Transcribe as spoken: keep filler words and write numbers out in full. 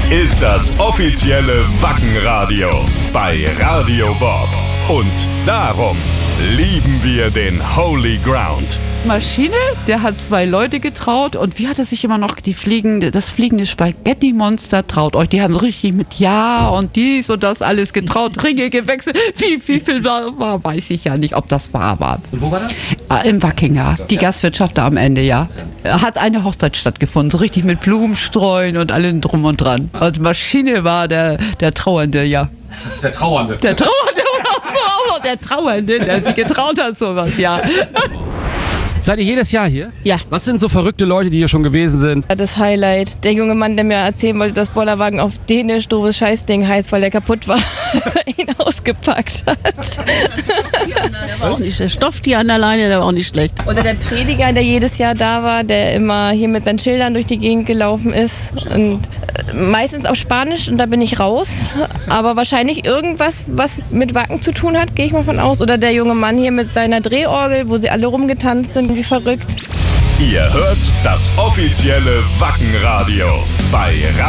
ist das offizielle Wackenradio bei Radio Bob. Und darum lieben wir den Holy Ground. Maschine, der hat zwei Leute getraut und wie hat er sich immer noch die fliegende, das fliegende Spaghetti-Monster traut euch? Die haben so richtig mit Ja und dies und das alles getraut, Ringe gewechselt. Wie, wie viel war, war, weiß ich ja nicht, ob das wahr war. Und wo war das? Im Wackinger, die Gastwirtschaft da am Ende, ja. Hat eine Hochzeit stattgefunden, so richtig mit Blumenstreuen und allem drum und dran. Und Maschine war der, der Trauernde, ja. Der Trauernde. Der Trauernde oder auch so, der Trauernde, der sich getraut hat, sowas, ja. Seid ihr jedes Jahr hier? Ja. Was sind so verrückte Leute, die hier schon gewesen sind? Das Highlight. Der junge Mann, der mir erzählen wollte, dass Bollerwagen auf Dänisch doofes Scheißding heißt, weil der kaputt war, ihn ausgepackt hat. Der war auch nicht, der Stofftier an der Leine, der war auch nicht schlecht. Oder der Prediger, der jedes Jahr da war, der immer hier mit seinen Schildern durch die Gegend gelaufen ist. Und meistens auf Spanisch und da bin ich raus. Aber wahrscheinlich irgendwas, was mit Wacken zu tun hat, gehe ich mal von aus. Oder der junge Mann hier mit seiner Drehorgel, wo sie alle rumgetanzt sind, wie verrückt. Ihr hört das offizielle Wackenradio bei Radio